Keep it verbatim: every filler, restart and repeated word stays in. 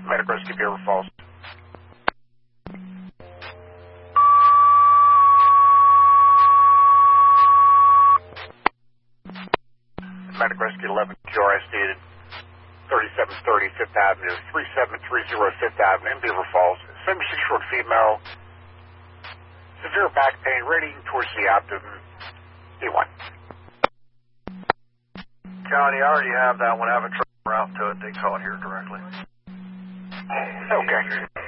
Medic Rescue Beaver Falls. Medic Rescue eleven Q R I stated thirty-seven thirty Fifth Avenue, three seven three zero Fifth Avenue in Beaver Falls. seventy-six-year-old female, severe back pain, radiating towards the abdomen. D one. County, I already have that one. I have a truck route to it. They call it here directly. Okay.